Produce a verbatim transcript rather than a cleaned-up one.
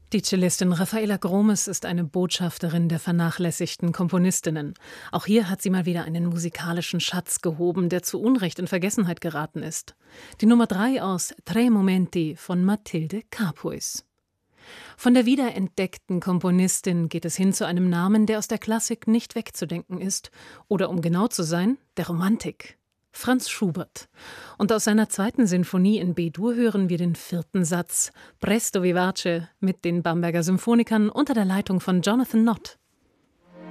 Die Cellistin Raffaela Gromes ist eine Botschafterin der vernachlässigten Komponistinnen. Auch hier hat sie mal wieder einen musikalischen Schatz gehoben, der zu Unrecht in Vergessenheit geraten ist. Die Nummer drei aus Tre Momenti von Mathilde Capuis. Von der wiederentdeckten Komponistin geht es hin zu einem Namen, der aus der Klassik nicht wegzudenken ist, oder um genau zu sein, der Romantik. Franz Schubert. Und aus seiner zweiten Sinfonie in B-Dur hören wir den vierten Satz, Presto vivace, mit den Bamberger Symphonikern unter der Leitung von Jonathan Nott.